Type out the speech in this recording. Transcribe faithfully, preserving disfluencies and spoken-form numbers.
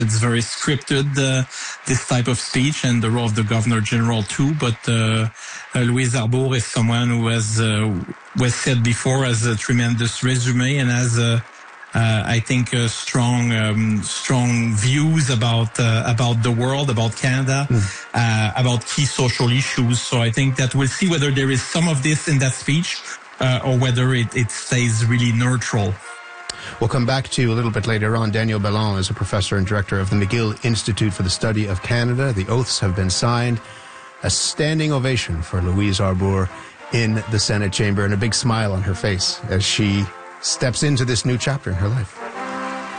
It's very scripted, uh, this type of speech, and the role of the Governor General too. But uh, uh, Louise Arbour is someone who has, uh, was said before, has a tremendous resume and has, uh, uh, I think, uh, strong, um, strong views about uh, about the world, about Canada, mm. uh, about key social issues. So I think that we'll see whether there is some of this in that speech, uh, or whether it, it stays really neutral. We'll come back to you a little bit later on. Daniel Bellon is a professor and director of the McGill Institute for the Study of Canada. The oaths have been signed. A standing ovation for Louise Arbour in the Senate chamber, and a big smile on her face as she steps into this new chapter in her life.